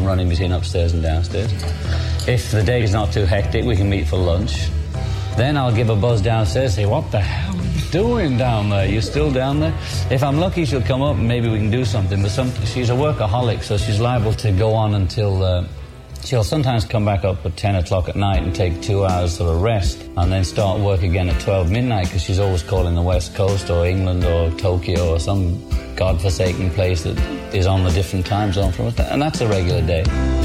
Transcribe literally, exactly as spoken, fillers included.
running between upstairs and downstairs. If the day is not too hectic, we can meet for lunch. Then I'll give a buzz downstairs, say, what the hell are you doing down there? You still down there? If I'm lucky, she'll come up and maybe we can do something. But some, she's a workaholic, so she's liable to go on until... Uh, she'll sometimes come back up at ten o'clock at night and take two hours sort of rest and then start work again at twelve midnight because she's always calling the West Coast or England or Tokyo or some godforsaken place that is on a different time zone from us. And that's a regular day.